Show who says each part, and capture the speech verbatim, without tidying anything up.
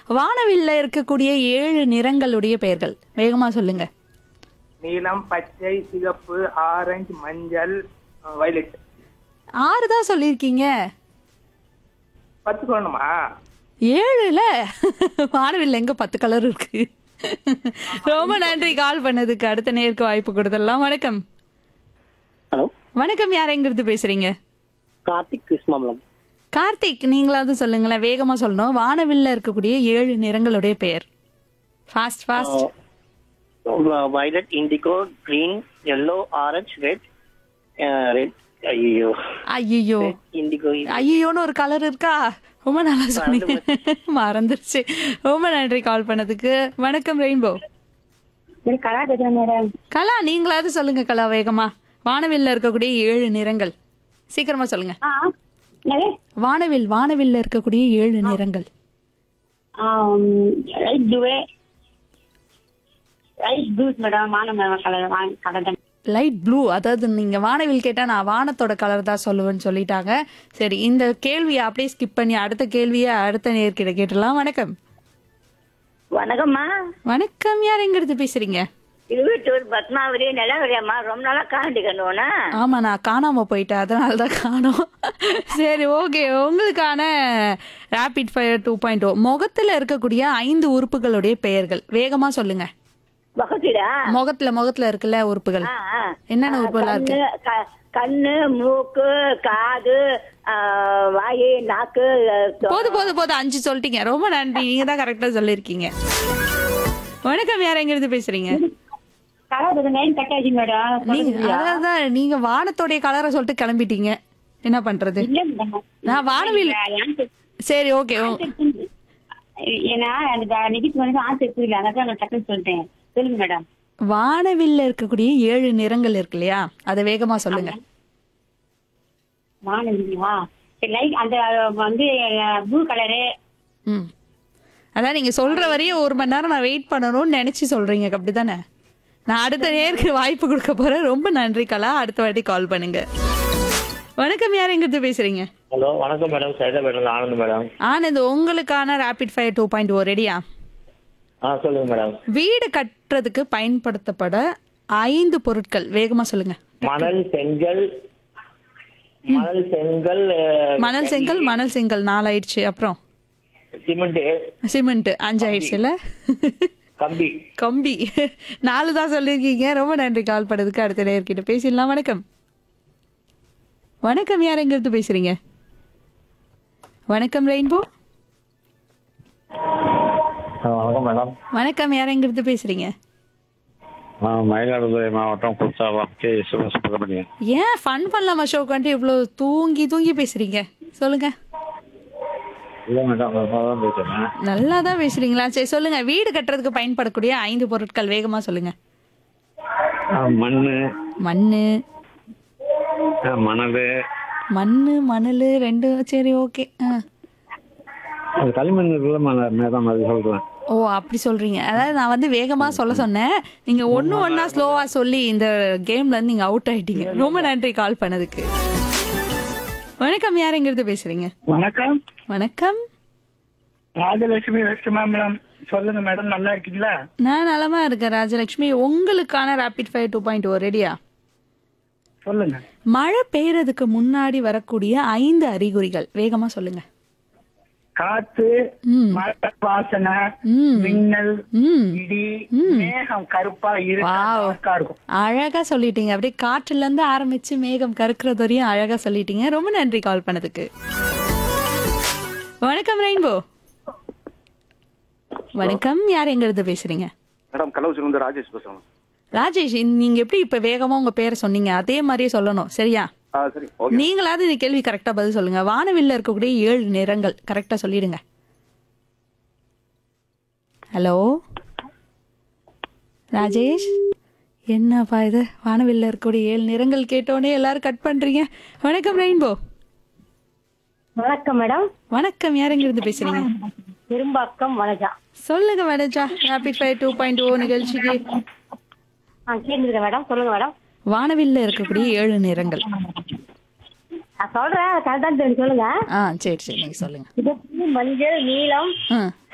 Speaker 1: வானவில்ல இருக்கக்கூடிய ஏழு நிறங்களுடைய பெயர்கள் வேகமா சொல்லுங்க.
Speaker 2: நீலம், பச்சை, சிகப்பு, ஆரஞ்சு, மஞ்சள், வயலட்.
Speaker 1: ஆறு தான் சொல்லியிருக்கீங்க.
Speaker 2: பத்து சொல்லணுமா?
Speaker 1: ஏழுல வானவில்ல எங்க பத்து கலர் இருக்கு. ரொம்ப நன்றி கால் பண்ணதுக்கு. அடுத்த நேருக்கு வாய்ப்பு கொடுத்துடலாம். வணக்கம்.
Speaker 3: ஹலோ
Speaker 1: வணக்கம், யார் எங்கிருந்து பேசுறீங்க?
Speaker 3: கார்த்திக் கிருஷ்ணாமலம்.
Speaker 1: கார்த்திக், நீங்களாவது சொல்லுங்களேன், வேகமா சொல்லணும். வானவில்ல இருக்கக்கூடிய ஏழு நிறங்களுடைய பெயர். Fast fast.
Speaker 3: Violet, indigo, green, yellow, orange, red. Red ஐயோ
Speaker 1: ஐயோ
Speaker 3: இண்டிகோ.
Speaker 1: ஐயோன்னு ஒரு கலர் இருக்கா? ரொம்ப நல்லா சொன்னீங்க, மறந்துருச்சு. ரொம்ப நன்றி கால் பண்ணதுக்கு. வணக்கம் ரெயின்போ.
Speaker 4: கலா பேசுறேன் மேடம்.
Speaker 1: கலா, நீங்களாவது சொல்லுங்க கலா வேகமா. வானவில்ல இருக்கக்கூடிய ஏழு நிறங்கள் சீக்கிரமா சொல்லுங்க.
Speaker 4: ஆ என்னது?
Speaker 1: வானவில் வானவில்ல இருக்கக்கூடிய ஏழு நிறங்கள்.
Speaker 4: ஆம், right blue. Right blue madam. வானம் கலர் கலர் தான்.
Speaker 1: Light blue. அதாவது நீங்க வானவில் கேட்டா நான் வானத்தோட கலர் தான் சொல்லுவேன்னு சொல்லிட்டாங்க. சரி, இந்த கேள்வியை அப்படியே ஸ்கிப் பண்ணி அடுத்த கேள்வியை அடுத்த நேர்கிட்ட கேட்டலாம். வணக்கம்.
Speaker 4: வணக்கம்மா.
Speaker 1: வணக்கம், யார் எங்கிருந்து பேசுறீங்க?
Speaker 4: இருபத்தூர் பத்மாவதி நிலவரியம்மா. ரொம்ப நாளா காண்டி கண்டுவோனா?
Speaker 1: ஆமா, நான் காணாம போயிட்டேன், அதனால தான் காணோம். சரி, ஓகே. உங்களுக்கான ரேபிட் ஃபயர் டூ பாயிண்ட் ஓ. முகத்துல இருக்கக்கூடிய ஐந்து உறுப்புகளுடைய பெயர்கள் வேகமா சொல்லுங்க.
Speaker 4: பக்கத்துடா
Speaker 1: முகத்துல முகத்துல இருக்குல்ல உறுப்புகள், என்னென்ன உறுப்புகளா இருக்கு?
Speaker 4: கண்ணு, மூக்கு, காது, வாயு, நாக்கு.
Speaker 1: போது போது போது அஞ்சு சொல்லிட்டீங்க. ரொம்ப நன்றி, நீங்க தான் கரெக்டா சொல்லிருக்கீங்க. வணக்கம், யார் எங்க இருந்து பேசுறீங்க? நீங்க அதான் நீங்க வானத்தோடைய கலரை சொல்லிட்டு கிளம்பிட்டீங்க, என்ன பண்றது? நான் வானவில். சரி, ஓகே.
Speaker 4: ஏன்னா அந்த நிகழ்ச்சி வந்து ஆசை புரியல, அதான் நான் டக்குன்னு சொல்லிட்டேன். சொல்லுங்க மேடம்.
Speaker 1: வானவில்ல இருக்கக்கூடிய ஏழு நிறங்கள் இருக்கு இல்லையா, அதை வேகமா சொல்லுங்க.
Speaker 4: வானவில்லா லைட் அந்த வந்து ப்ளூ கலரு.
Speaker 1: ம், அதான் நீங்க சொல்ற வரையும் ஒரு மணி நேரம் நான் வெயிட் பண்ணணும்னு நினைச்சு சொல்றீங்க, அப்படிதானே? நான் அடுத்த நேருக்கு வாய்ப்பு கொடுக்க போறேன். ரொம்ப நன்றி கலா, அடுத்த வாட்டி கால் பண்ணுங்க. வணக்கம், யார் எங்கிருந்து பேசுறீங்க?
Speaker 3: ஹலோ வணக்கம் madam. Saida madam. Anand madam.
Speaker 1: Anand, உங்களுக்கான ரேபிட் ஃபயர் டூ பாயிண்ட் ஓ ரெடியா?
Speaker 3: ஆ சொல்லுங்க மேடம்.
Speaker 1: வீடு கட்டுறதுக்கு பயன்படுத்தப்பட ஐந்து பொருட்கள் வேகமா சொல்லுங்க.
Speaker 3: மணல், செங்கல். மணல், செங்கல்.
Speaker 1: மணல், செங்கல், மணல், செங்கல் நாலு ஆயிடுச்சு. அப்புறம்
Speaker 3: சிமெண்ட்.
Speaker 1: சிமெண்ட் அஞ்சு ஆயிடுச்சுல.
Speaker 3: கம்பி.
Speaker 1: கம்பி நாலு தான் சொல்லியிருக்கீங்க. ரொம்ப நன்றி கால் பண்ணதுக்கு. அடுத்த நேர்கிட்ட பேசிடலாம். வணக்கம். வணக்கம், யார் எங்க இருந்து பேசுறீங்க? வணக்கம் ரெயின்போ.
Speaker 5: வணக்கம் மேடம்.
Speaker 1: வணக்கம், யார் எங்க இருந்து பேசுறீங்க?
Speaker 5: மயிலாடுதுறை மாவட்டம் குற்றாலம் கே சுப்பிரமணியன்.
Speaker 1: ஏன் ஃபன் பண்ணலாமா ஷோக்கு வந்துட்டு இவ்வளவு தூங்கி தூங்கி பேசுறீங்க? சொல்லுங்க.
Speaker 5: இல்லை மேடம், நல்லா தான் பேசுறேன்.
Speaker 1: நல்லா தான் பேசுறீங்களா? சரி சொல்லுங்க. வீடு கட்டுறதுக்கு பயன்படக்கூடிய ஐந்து பொருட்கள் வேகமா சொல்லுங்க.
Speaker 5: மண்ணு.
Speaker 1: மண்ணு.
Speaker 5: மணல்.
Speaker 1: மண்ணு மணல் ரெண்டு. சரி, ஓகே.
Speaker 5: அது களிமண் இருக்குல்ல, மேடம், அது சொல்றேன்.
Speaker 1: ஓ, அப்படி சொல்றீங்க. அதாவது நான் வந்து வேகமா சொல்ல சொன்னேன், நீங்க ஒன்னு ஒன்னா ஸ்லோவா சொல்லி இந்த கேம்ல இருந்து நீங்க அவுட் ஆயிட்டீங்க. ரொம்ப நன்றி கால் பண்ணதுக்கு. வணக்கம், யார் எங்க இருந்து பேசுறீங்க?
Speaker 2: வணக்கம்.
Speaker 1: வணக்கம்,
Speaker 2: ராஜலட்சுமி வெஸ்ட் மேடம். சொல்லுங்க மேடம், நல்லா இருக்கீங்களா?
Speaker 1: நான் நலமா இருக்கேன் ராஜலட்சுமி. உங்களுக்கான ரேபிட் ஃபயர் டூ பாயிண்ட் ஓ ரெடியா?
Speaker 2: சொல்லுங்க.
Speaker 1: மழை பெய்யறதுக்கு முன்னாடி வரக்கூடிய ஐந்து அறிகுறிகள் வேகமா சொல்லுங்க.
Speaker 2: காத்து,
Speaker 1: ம்.
Speaker 2: மழை வாசனை,
Speaker 1: ம்.
Speaker 2: மின்னல்,
Speaker 1: ம்.
Speaker 2: இடி,
Speaker 1: ம்.
Speaker 2: மேகம் கருப்பா
Speaker 1: வாவ்.
Speaker 2: இருக்கா இருக்கும்.
Speaker 1: அழகா சொல்லிட்டீங்க. அப்படியே காற்றுல இருந்து ஆரம்பிச்சு மேகம் கருக்கிறது வரையும் அழகா சொல்லிட்டீங்க. ரொம்ப நன்றி கால் பண்ணதுக்கு. வணக்கம் ரெயின்போ. வணக்கம், யார் எங்க இருந்து பேசுறீங்க?
Speaker 6: மேடம், கலவுசில இருந்து ராஜேஷ் பேசுறேன்.
Speaker 1: ராஜேஷ், நீங்க எப்படி இப்ப வேகமா உங்க பேரை சொன்னீங்க அதே மாதிரியே சொல்லணும், சரியா?
Speaker 6: ஆ சரி, ஓகே.
Speaker 1: நீங்களாவது இந்த கேள்வி கரெக்டா பதில் சொல்லுங்க. வானவில்ல இருக்கக்கூடிய ஏழு நிறங்கள் கரெக்டா சொல்லிடுங்க. ஹலோ ராஜேஷ், என்னப்பா இது? வானவில்ல இருக்கக்கூடிய ஏழு நிறங்கள் கேட்டோடனே எல்லாரும் கட் பண்றீங்க. வணக்கம் ரெயின்போ.
Speaker 4: வணக்கம் மேடம்.
Speaker 1: வணக்கம், யார் எங்க இருந்து பேசுறீங்க?
Speaker 4: பெரும்பாக்கம் வனஜா.
Speaker 1: சொல்லுங்க Vanaja. Rapid fire two point ஓ நிகழ்ச்சிக்கு
Speaker 4: ஆ கேக்குதுங்க மேடம். சொல்லுங்க மேடம்.
Speaker 1: வானவில்ல இருக்கக்கூடிய ஏழு நிறங்கள்.
Speaker 4: நான் சொல்றேன், கரெக்டா சொல்லுங்க.
Speaker 1: ஆ சரி சரி, நீங்க சொல்லுங்க.
Speaker 4: சிவப்பு, மஞ்சள், நீலம்,
Speaker 1: ஆ